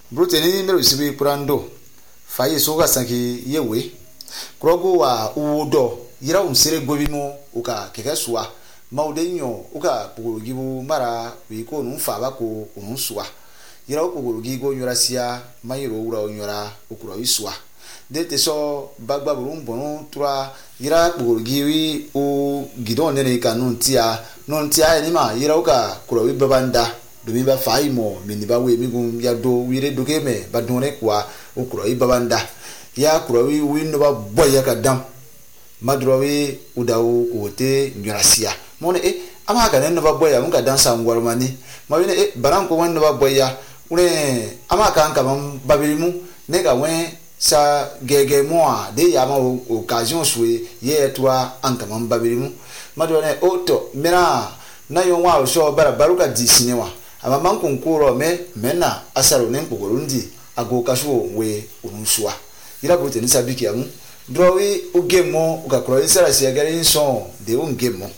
bruteni mero sibi kurando fayi soga sanki yewe krogo wa udo yira umsere gobimo uka kekeswa maudenyo uka pugurugibu mara wiko numfa bako unuswa yira pugurugigo nyorasia mayiro ura onyora ukura wiswa dete so bagba burumbono tura yira pugurugiwi u gidon ne kanuntia nontia enima yira uka kura wi babanda domi ba faimo miniba we migum ya do wire dogeme badone kwa ukura wi babanda ya kura wi windo ba boya ka dam madrowi udawu kote nyorasia mone ama ka ne ba boya mun ka dansa ngwaro mani mawine baranko wanda ba boya une ama ka anka mam babilimu ne ka wen sa gege moa de ya ma occasion soué ye toi anka mam babilimu madone oto mera na yo wa so bara baruka disinewa ama man konkuro mena asaro ne mpogorundi agoka so we unushwa ira bote ni sabiki amu drowi ugemo ukakro isara siagari nso de ungemo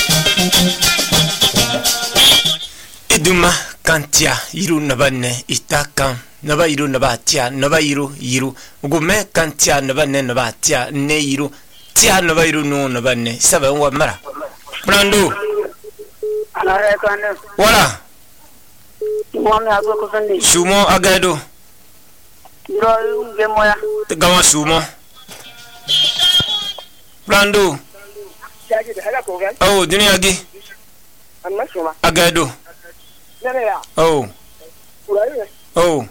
iduma kantia iru nabanne itakan naba iru nabatia naba iru ugume kantia nabanne nabatia ne iru tia naba iru no nabanne saba wa mara brando ana kane wala mwami agoko sande sumo agado iro ungemo ya gawa sumo brando oh dunia gi agado oh oh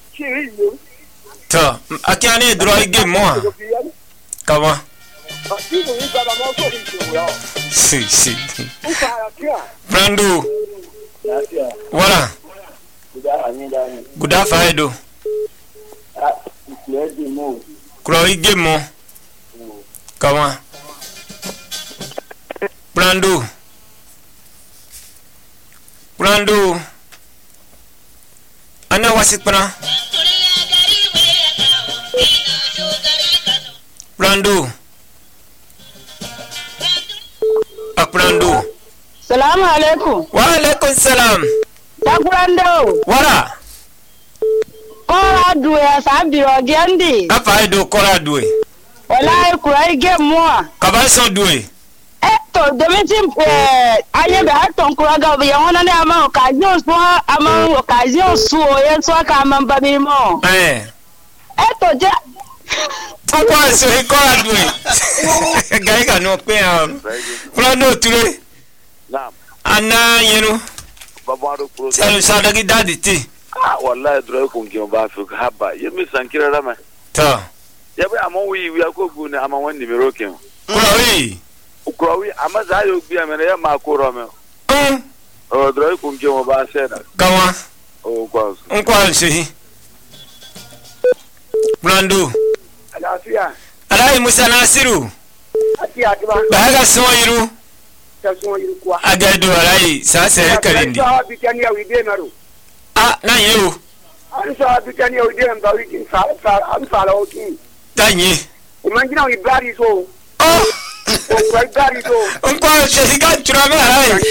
ta akiane droi game mo kama si brando wala guda faido kroi game mo kama brando ana wasikpana brando salamu alaikum wa alaikum salam takurando wala kora duwe asabi ogendi afaido kora duwe wala kurai game mo kabaso duwe to domitim aye be aton kuraga be yona ne ama occasion so ye so ka ama babi mo to je takwa so ikora duwe gai ka no pe plano ture naam ana yenu babaro pro sadagi dadi ti wallahi dro ko ngi ba fi haba yemi sankira rama ta yabe amon wi akogu ne ama wan nimero ken Ukrowi amaza yo bi amene ya makoro me dro ko ngi mo ba sena kawa kwa nkwa sehi brando alafia alai musa nasiru ati atiba baga soyiru kwa agado alai sasa karindi sa bitani ya wide maro na yeu ansa bitani ya wide mba wiki sa amsala oki tanye imagine we bari so nkwa shesiga turame hai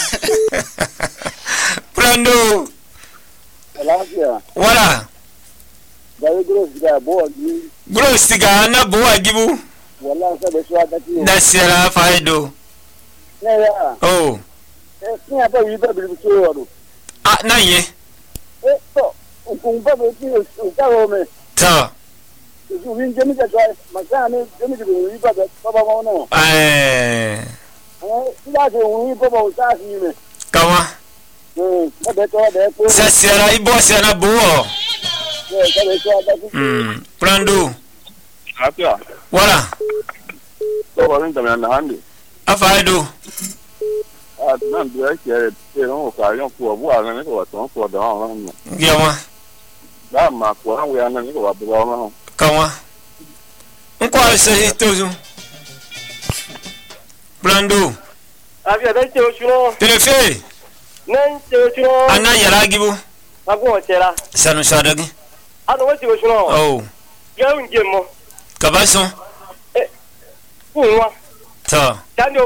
brando alafia wala dawe Gross tiga na bo agibu wallahi sabe so adati da sera faido ya oh ni apa wiba bi so ro na ye to ukumba be ti o ka ro me ta su win jemi ka ga makane jemi bi wiba be baba mo no ila de wiba bo sa si me kawa de ko sa sera ibo sera bo Prando. Apia. Wala. So wala ndame na handi. Afaido. Nan dia ke no ka yon ko bu ala ne ko ton ko da on. Giawa. Da ma ko an we an ne ko ba ba no. Kawa. Nko ase hitozu. Prando. Apia da che ochuno. Telefe. Nan che ochuno. Ana yara gibu. Ago chera. Sanu sadagi. Ano wati ochuno. Oh. Ya unje mo. Kabaso. Unwa. Ta. Tani